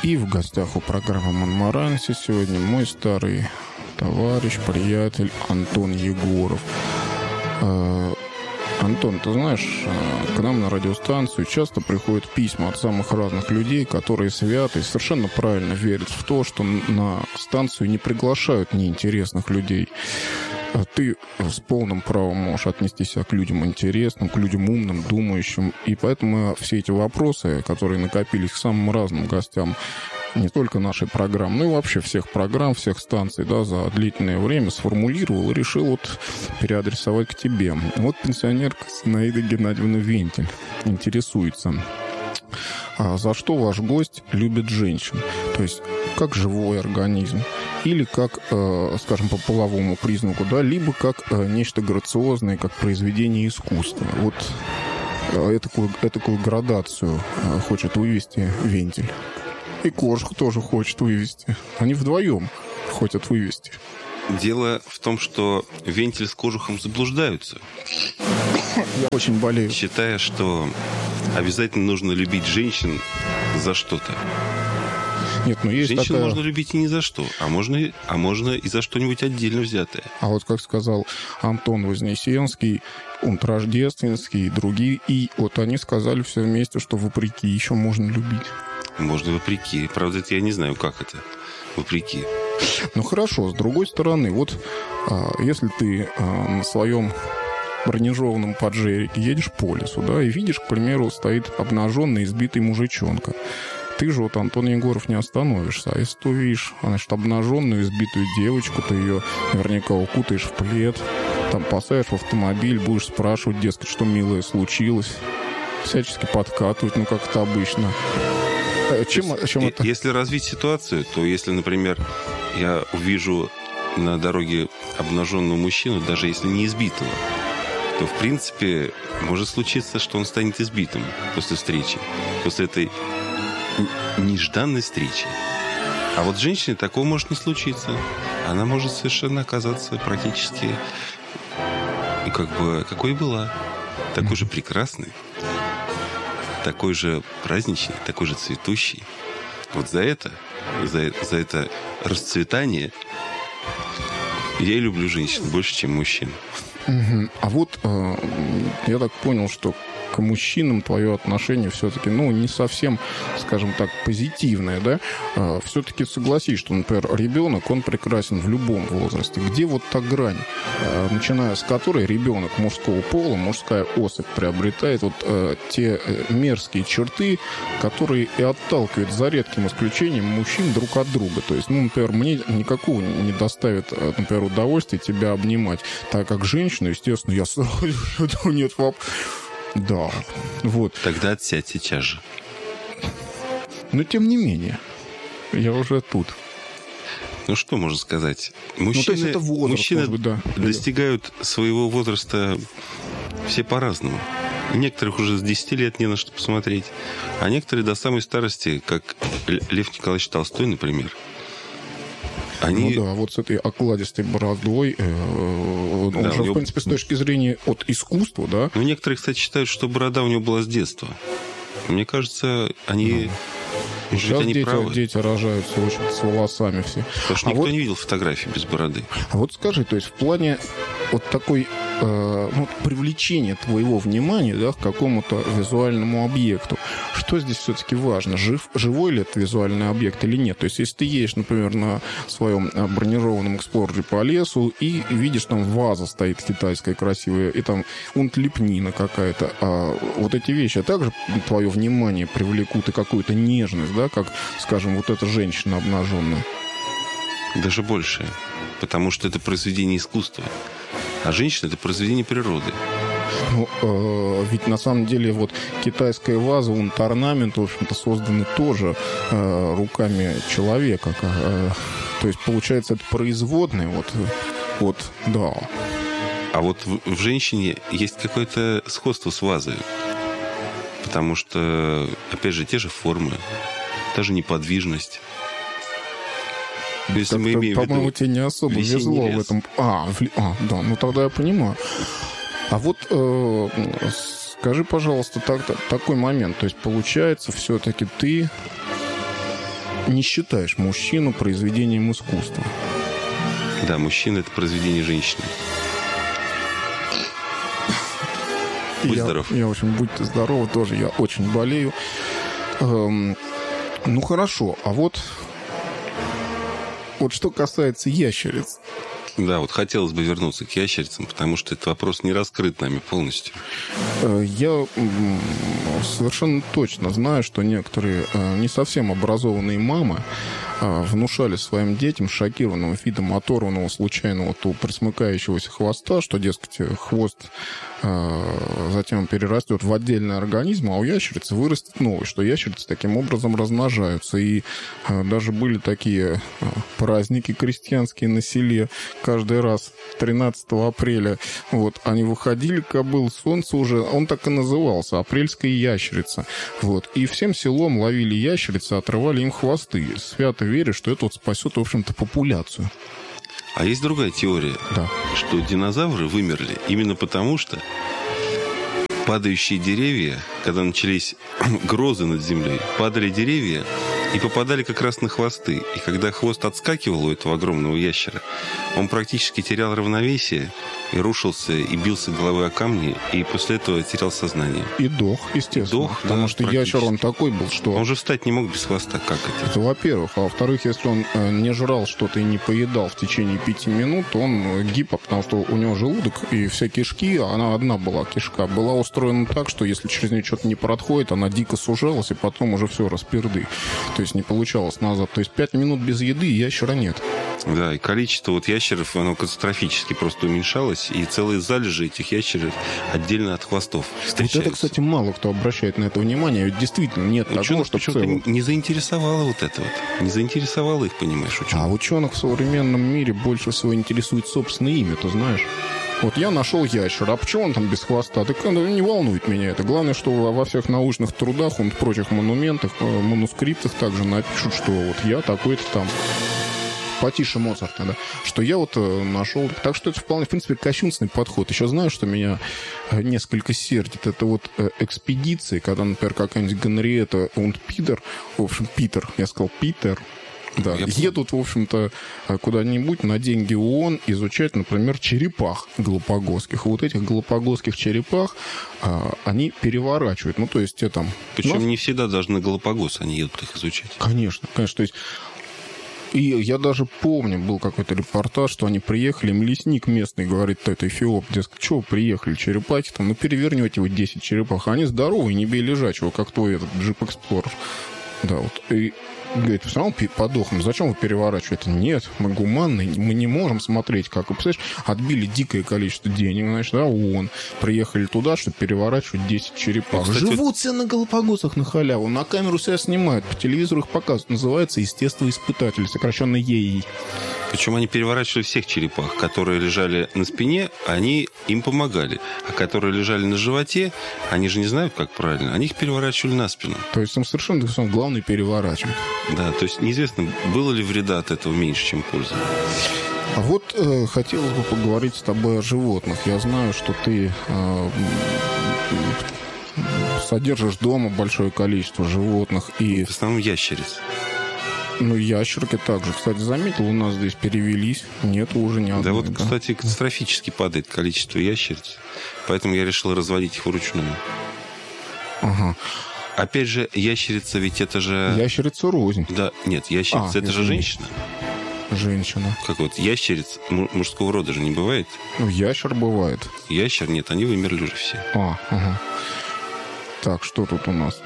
VIP. В гостях у программы «Монмаранси» сегодня мой старый товарищ, приятель Антон Егоров. Антон, ты знаешь, к нам на радиостанцию часто приходят письма от самых разных людей, которые свято и совершенно правильно верят в то, что на станцию не приглашают неинтересных людей. Ты с полным правом можешь отнести себя к людям интересным, к людям умным, думающим. И поэтому все эти вопросы, которые накопились к самым разным гостям, не только нашей программы, но и вообще всех программ, всех станций, да, за длительное время сформулировал и решил вот переадресовать к тебе. Вот пенсионерка Зинаида Геннадьевна Вентиль интересуется. За что ваш гость любит женщин? То есть как живой организм, или как, скажем, по половому признаку, да, либо как нечто грациозное, как произведение искусства. Вот этакую градацию хочет вывести Вентиль. И Кожух тоже хочет вывести. Они вдвоем хотят вывести. Дело в том, что Вентиль с Кожухом заблуждаются. Я очень болею. Считая, что обязательно нужно любить женщин за что-то. Нет, ну есть женщину такая... можно любить и не за что, а можно и за что-нибудь отдельно взятое. А вот как сказал Антон Вознесенский, Рождественский и другие, и вот они сказали все вместе, что вопреки еще можно любить. Можно вопреки. Правда, это я не знаю, как это. Вопреки. Ну хорошо, с другой стороны, вот если ты на своем бронированном поджерике едешь по лесу, да, и видишь, к примеру, стоит обнаженный, избитый мужичонка. Ты же, вот, Антон Егоров, не остановишься. А если ты увидишь, значит, обнаженную, избитую девочку, ты ее наверняка укутаешь в плед, там посадишь в автомобиль, будешь спрашивать, дескать, что, милое, случилось, всячески подкатывать, ну, как это обычно. Чем это? Если развить ситуацию, то если, например, я увижу на дороге обнаженного мужчину, даже если не избитого, то, в принципе, может случиться, что он станет избитым после встречи, после этой нежданной встречи. А вот женщине такого может не случиться. Она может совершенно оказаться практически какой была. Такой же прекрасной, такой же праздничный, такой же цветущий. Вот за это расцветание я и люблю женщин больше, чем мужчин. А вот я так понял, что к мужчинам твое отношение все-таки, ну, не совсем, скажем так, позитивное, да? Все-таки согласись, что, например, ребенок, он прекрасен в любом возрасте. Где вот та грань, начиная с которой ребенок мужского пола, мужская особь приобретает вот те мерзкие черты, которые и отталкивают, за редким исключением, мужчин друг от друга. То есть, ну, например, мне никакого не доставит, например, удовольствия тебя обнимать, так как женщина, естественно, я сразу, нет вопросов. Да, вот. Тогда отсядь сейчас же. Но тем не менее, я уже тут. Ну, что можно сказать? Мужчины может быть, да. Достигают своего возраста все по-разному. Некоторых уже с 10 лет не на что посмотреть, а некоторые до самой старости, как Лев Николаевич Толстой, например. Они... Ну да, вот с этой окладистой бородой, он же, в принципе, с точки зрения от искусства, да? Ну, некоторые, кстати, считают, что борода у него была с детства. Мне кажется, они... Сейчас дети рожаются очень с волосами все. Потому что никто не видел фотографий без бороды. А вот скажи, то есть в плане вот такой привлечения твоего внимания, да, к какому-то визуальному объекту, что здесь все-таки важно? Живой ли это визуальный объект или нет? То есть если ты едешь, например, на своем бронированном эксплорере по лесу и видишь, там ваза стоит китайская красивая, и там лепнина какая-то, а вот эти вещи также твое внимание привлекут и какую-то нежность, да, как, скажем, вот эта женщина обнаженная? Даже больше. Потому что это произведение искусства. А женщина – это произведение природы. Ну, ведь на самом деле вот китайская ваза, орнамент, в общем-то, созданы тоже руками человека. То есть, получается, это производное. Вот, да. А вот в женщине есть какое-то сходство с вазой. Потому что, опять же, те же формы, та же неподвижность. Если мы имеем по-моему, тебе не особо везло в этом. Да, ну тогда я понимаю. А вот скажи, пожалуйста, такой момент. То есть, получается, все-таки ты не считаешь мужчину произведением искусства. Да, мужчина — это произведение женщины. Будь здоров. В общем, будьте здоровы, тоже я очень болею. Ну, хорошо, а вот что касается ящериц. Да, вот хотелось бы вернуться к ящерицам, потому что этот вопрос не раскрыт нами полностью. Я совершенно точно знаю, что некоторые не совсем образованные мамы внушали своим детям шокированным видом оторванного случайного присмыкающегося хвоста, что, дескать, хвост затем перерастет в отдельный организм, а у ящерицы вырастет новый, что ящерицы таким образом размножаются. И даже были такие праздники крестьянские на селе, каждый раз 13 апреля. Вот, они выходили, кобыл, солнце уже, он так и назывался, апрельская ящерица. Вот, и всем селом ловили ящерицы, отрывали им хвосты, свято веря, что это спасет, в общем-то, популяцию. А есть другая теория, да, что динозавры вымерли именно потому, что падающие деревья, когда начались грозы над землей, падали деревья и попадали как раз на хвосты. И когда хвост отскакивал у этого огромного ящера, он практически терял равновесие и рушился, и бился головой о камни, и после этого терял сознание. И дох, естественно. Потому что ящер, он такой был, что... Он же встать не мог без хвоста. Как это? Это во-первых. А во-вторых, если он не жрал что-то и не поедал в течение 5 минут, то он гипо, потому что у него желудок и все кишки, она одна была кишка, была устроена так, что если через нее что-то не проходит, она дико сужалась, и потом уже все, расперды. То есть не получалось назад. То есть 5 минут без еды, и ящера нет. Да, и количество ящеров, оно катастрофически просто уменьшалось, и целые залежи этих ящеров отдельно от хвостов встречаются. Вот это, кстати, мало кто обращает на это внимание, ведь действительно нет такого, что в целом... Не заинтересовало вот это вот. Не заинтересовало их, понимаешь, ученых. А ученых в современном мире больше всего интересует собственное имя, ты знаешь? Вот я нашел ящера, а почему он там без хвоста? Так не волнует меня это. Главное, что во всех научных трудах, в прочих монументах, манускриптах также напишут, что вот я такой-то там... Потише Моцарта, да, что я нашел. Так что это вполне, в принципе, кощунственный подход. Еще знаю, что меня несколько сердит. Это экспедиции, когда, например, какая-нибудь Генриетта und Питер, в общем, Питер, я сказал Питер, да, едут, в общем-то, куда-нибудь на деньги ООН изучать, например, черепах галапагосских. Вот этих галапагосских черепах они переворачивают. Ну, то есть те там... Причем не всегда даже на Галапагос они едут их изучать. Конечно, конечно. То есть и я даже помню, был какой-то репортаж, что они приехали, им лесник местный говорит, это эфиоп, дескать, что вы приехали, черепахи там, перевернете вы 10 черепах, они здоровые, не бей лежачего, как твой этот Jeep Explorer. Да, и говорит, все равно подохнем. Зачем вы переворачиваете? Нет, мы гуманные, мы не можем смотреть, как вы, представляешь, отбили дикое количество денег, значит, да, ООН. Приехали туда, чтобы переворачивать 10 черепах. Кстати, живут все на Галапагосах на халяву, на камеру себя снимают, по телевизору их показывают. Называется естествоиспытатель, сокращенно ЕИ. Причем они переворачивали всех черепах, которые лежали на спине, они им помогали. А которые лежали на животе, они же не знают, как правильно, они их переворачивали на спину. То есть им совершенно главное переворачивать. Да, то есть неизвестно, было ли вреда от этого меньше, чем пользы. А вот хотелось бы поговорить с тобой о животных. Я знаю, что ты содержишь дома большое количество животных. И... В основном ящериц. Ну, ящерки также. Кстати, заметил, у нас здесь перевелись. Нету уже ни одной. Да вот, кстати, катастрофически падает количество ящериц. Поэтому я решил разводить их вручную. Ага. Опять же, ящерица ведь это же... Ящерица рознь. Да, нет, ящерица это же женщина. Женщина. Как вот, ящериц мужского рода же не бывает? Ну, ящер бывает. Ящер? Нет, они вымерли уже все. Ага. Так, что тут у нас?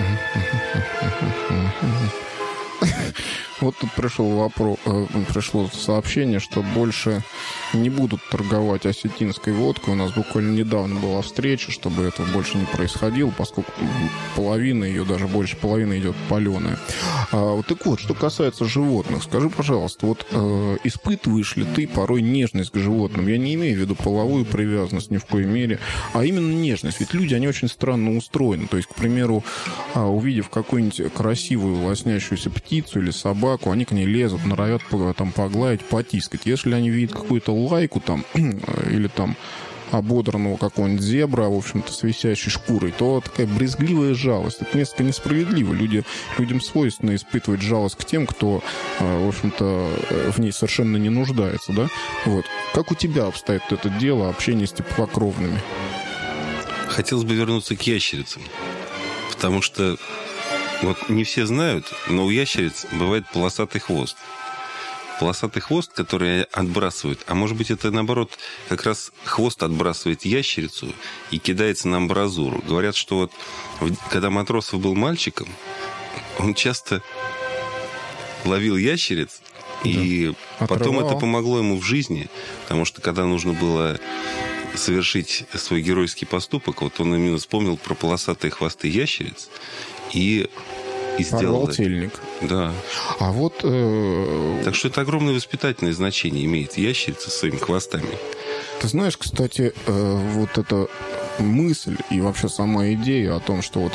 Вот тут пришло сообщение, что больше не будут торговать осетинской водкой. У нас буквально недавно была встреча, чтобы этого больше не происходило, поскольку половина ее, даже больше половины идет паленая. Так вот, что касается животных, скажи, пожалуйста, испытываешь ли ты порой нежность к животным? Я не имею в виду половую привязанность ни в коей мере, а именно нежность. Ведь люди, они очень странно устроены. То есть, к примеру, увидев какую-нибудь красивую лоснящуюся птицу или собаку, они к ней лезут, норовят там погладить, потискать. Если они видят какую-то лайку там или там ободранного какого-нибудь зебра, в общем-то, с висящей шкурой, то такая брезгливая жалость. Это несколько несправедливо. Людям свойственно испытывать жалость к тем, кто, в общем-то, в ней совершенно не нуждается, да? Вот. Как у тебя обстоит это дело общения с теплокровными? Хотелось бы вернуться к ящерицам, потому что вот не все знают, но у ящериц бывает полосатый хвост. Полосатый хвост, который отбрасывает, а может быть, это наоборот, как раз хвост отбрасывает ящерицу и кидается на амбразуру. Говорят, что вот когда Матросов был мальчиком, он часто ловил ящериц, и потом это помогло ему в жизни, потому что когда нужно было совершить свой геройский поступок, вот он именно вспомнил про полосатые хвосты ящериц и сделал это. Тельник. Да. А вот... Так что это огромное воспитательное значение имеет ящерица своими хвостами. Ты знаешь, кстати, вот эта мысль и вообще сама идея о том, что вот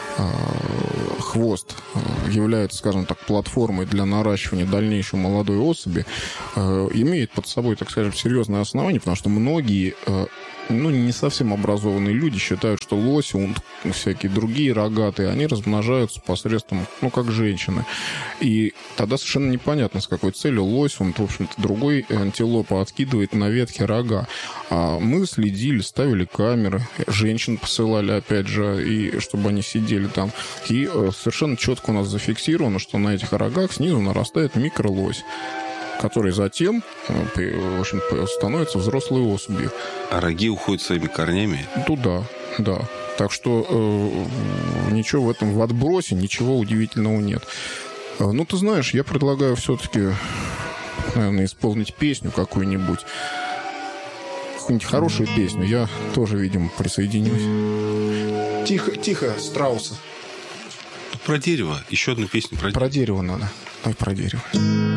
хвост является, скажем так, платформой для наращивания дальнейшей молодой особи, имеет под собой, так скажем, серьезное основание, потому что многие не совсем образованные люди считают, что лоси, всякие другие рогатые, они размножаются посредством, как женщины. И тогда совершенно непонятно, с какой целью лось, в общем-то, другой антилопа откидывает на ветке рога. А мы следили, ставили камеры, женщин посылали, опять же, и чтобы они сидели там. И совершенно четко у нас зафиксировано, что на этих рогах снизу нарастает микролось, который затем, в общем, становится взрослой особью. А роги уходят своими корнями? Туда, да. Так что ничего в этом, в отбросе, ничего удивительного нет. Ну, ты знаешь, я предлагаю все-таки, наверное, исполнить песню какую-нибудь. Какую-нибудь хорошую песню. Я тоже, видимо, присоединюсь. Тихо, тихо, Страуса. Про дерево. Еще одну песню про дерево. Про дерево надо. Давай про дерево.